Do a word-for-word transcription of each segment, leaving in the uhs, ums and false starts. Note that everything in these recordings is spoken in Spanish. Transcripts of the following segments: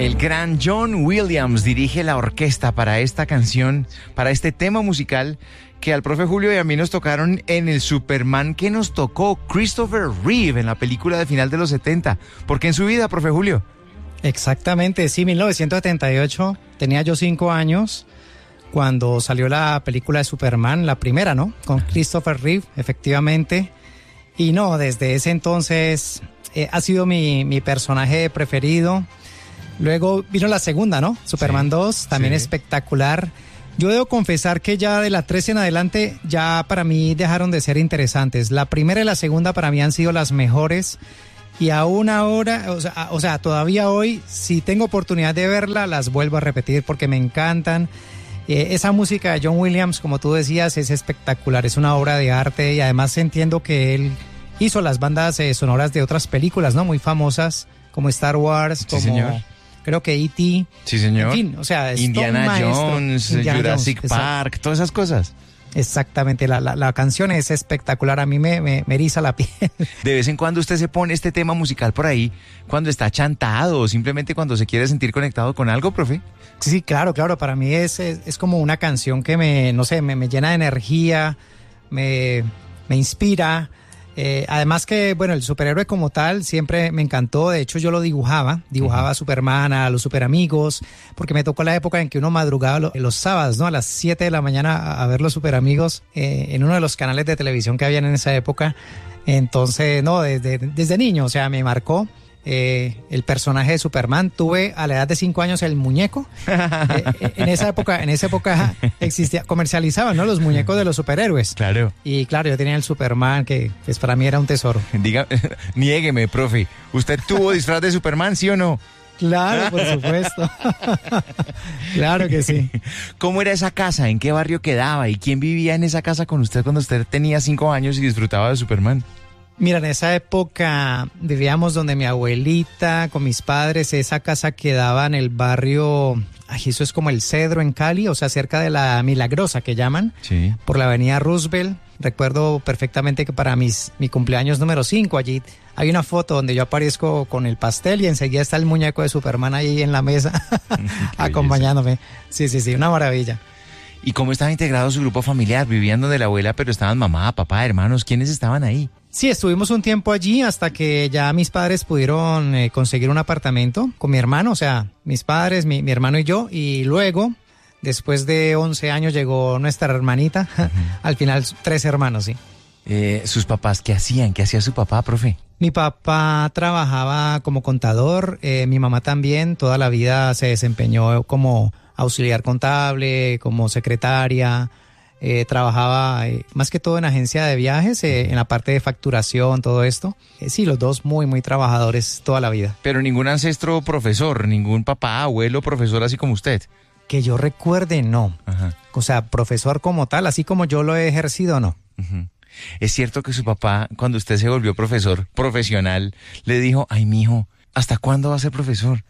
El gran John Williams dirige la orquesta para esta canción, para este tema musical que al profe Julio y a mí nos tocaron en el Superman que nos tocó Christopher Reeve en la película de final de los setenta. ¿Por qué en su vida, profe Julio? Exactamente, sí, mil novecientos setenta y ocho, tenía yo cinco años cuando salió la película de Superman, la primera, ¿no? Con Christopher Reeve, efectivamente. Y no, desde ese entonces eh, ha sido mi, mi personaje preferido. Luego vino la segunda, ¿no? Superman sí, dos, también sí. Espectacular. Yo debo confesar que ya de la tres en adelante ya para mí dejaron de ser interesantes. La primera y la segunda para mí han sido las mejores. Y aún ahora, o sea, o sea, todavía hoy, si tengo oportunidad de verla, las vuelvo a repetir porque me encantan. Eh, esa música de John Williams, como tú decías, es espectacular, es una obra de arte y además entiendo que él hizo las bandas eh, sonoras de otras películas, ¿no? Muy famosas, como Star Wars, como... Sí, señor. Creo que E T Sí, señor. En fin, o sea, es Indiana Jones, Indiana Jurassic Jones, Park, exacto. Todas esas cosas. Exactamente, la, la, la canción es espectacular, a mí me, me, me eriza la piel. De vez en cuando usted se pone este tema musical por ahí, cuando está chantado o simplemente cuando se quiere sentir conectado con algo, profe. Sí, claro, claro, para mí es, es, es como una canción que me, no sé, me, me llena de energía, me, me inspira. Eh, además que, bueno, el superhéroe como tal siempre me encantó, de hecho yo lo dibujaba, dibujaba uh-huh. a Superman, a los Superamigos, porque me tocó la época en que uno madrugaba lo, los sábados, ¿no? A las siete de la mañana a, a ver los Superamigos eh, en uno de los canales de televisión que habían en esa época. Entonces, no, desde, desde niño, o sea, me marcó. Eh, el personaje de Superman. Tuve a la edad de cinco años el muñeco. Eh, en esa época, en esa época existía, comercializaban, ¿no? Los muñecos de los superhéroes. Claro. Y claro, yo tenía el Superman que pues para mí era un tesoro. Diga, niégueme, profe. ¿Usted tuvo disfraz de Superman, sí o no? Claro, por supuesto. Claro que sí. ¿Cómo era esa casa? ¿En qué barrio quedaba? ¿Y quién vivía en esa casa con usted cuando usted tenía cinco años y disfrutaba de Superman? Mira, en esa época vivíamos donde mi abuelita, con mis padres, esa casa quedaba en el barrio, ay, eso es como el Cedro en Cali, o sea, cerca de la Milagrosa que llaman, sí. Por la avenida Roosevelt. Recuerdo perfectamente que para mis, mi cumpleaños número cinco, allí hay una foto donde yo aparezco con el pastel y enseguida está el muñeco de Superman ahí en la mesa, acompañándome. Sí, sí, sí, una maravilla. ¿Y cómo estaba integrado su grupo familiar? Vivían donde la abuela, pero estaban mamá, papá, hermanos. ¿Quiénes estaban ahí? Sí, estuvimos un tiempo allí hasta que ya mis padres pudieron eh, conseguir un apartamento con mi hermano, o sea, mis padres, mi, mi hermano y yo. Y luego, después de once años, llegó nuestra hermanita. Uh-huh. Al final, tres hermanos, sí. Eh, ¿Sus papás qué hacían? ¿Qué hacía su papá, profe? Mi papá trabajaba como contador, eh, mi mamá también, toda la vida se desempeñó como auxiliar contable, como secretaria, eh, trabajaba eh, más que todo en agencia de viajes, eh, en la parte de facturación, todo esto. Eh, sí, los dos muy, muy trabajadores toda la vida. Pero ningún ancestro profesor, ningún papá, abuelo, profesor así como usted. Que yo recuerde, no. Ajá. O sea, profesor como tal, así como yo lo he ejercido, no. Uh-huh. ¿Es cierto que su papá, cuando usted se volvió profesor profesional, le dijo, ay, mijo, ¿hasta cuándo va a ser profesor?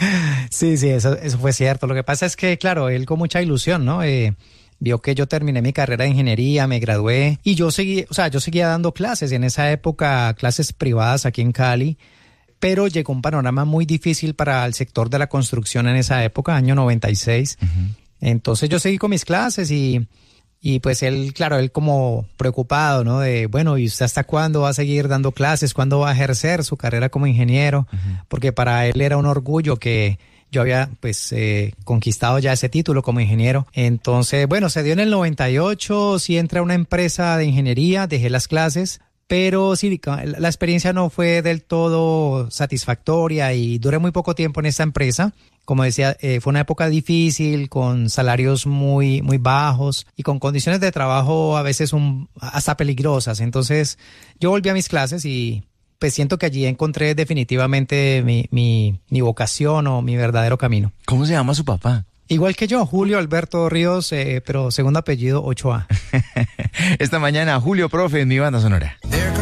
Sí, sí, eso, eso fue cierto. Lo que pasa es que, claro, él con mucha ilusión, ¿no? Eh, vio que yo terminé mi carrera de ingeniería, me gradué y yo seguí, o sea, yo seguía dando clases en esa época, clases privadas aquí en Cali, pero llegó un panorama muy difícil para el sector de la construcción en esa época, año noventa y seis. Uh-huh. Entonces yo seguí con mis clases y... Y pues él, claro, él como preocupado, ¿no? De, bueno, ¿y usted hasta cuándo va a seguir dando clases? ¿Cuándo va a ejercer su carrera como ingeniero? Uh-huh. Porque para él era un orgullo que yo había, pues, eh, conquistado ya ese título como ingeniero. Entonces, bueno, se dio en el noventa y ocho, sí entré a una empresa de ingeniería, dejé las clases, pero sí, la experiencia no fue del todo satisfactoria y duré muy poco tiempo en esta empresa. Como decía, eh, fue una época difícil, con salarios muy, muy bajos y con condiciones de trabajo a veces un, hasta peligrosas. Entonces yo volví a mis clases y pues siento que allí encontré definitivamente mi, mi, mi vocación o mi verdadero camino. ¿Cómo se llama su papá? Igual que yo, Julio Alberto Ríos, eh, pero segundo apellido Ochoa. Esta mañana, Julio, profe, en mi banda sonora.